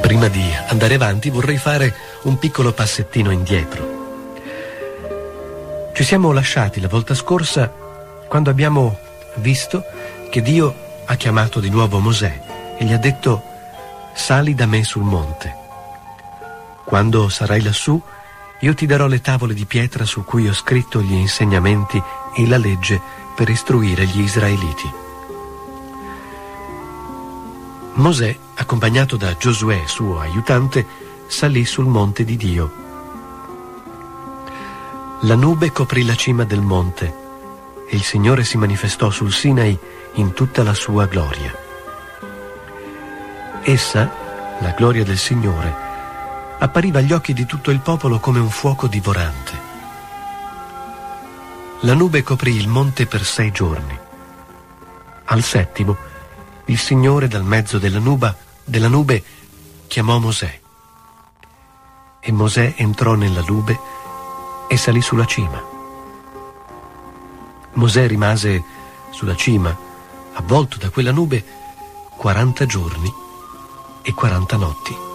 Prima di andare avanti vorrei fare un piccolo passettino indietro. Ci siamo lasciati la volta scorsa quando abbiamo visto che Dio ha chiamato di nuovo Mosè e gli ha detto: sali da me sul monte. Quando sarai lassù, io ti darò le tavole di pietra su cui ho scritto gli insegnamenti e la legge per istruire gli israeliti. Mosè, accompagnato da Giosuè, suo aiutante, salì sul monte di Dio. La nube coprì la cima del monte e il Signore si manifestò sul Sinai in tutta la sua gloria. Essa, la gloria del Signore, appariva agli occhi di tutto il popolo come un fuoco divorante. La nube coprì il monte per 6 giorni. Al 7° il Signore dal mezzo della nube chiamò Mosè. E Mosè entrò nella nube e salì sulla cima. Mosè rimase sulla cima, avvolto da quella nube, 40 giorni e 40 notti.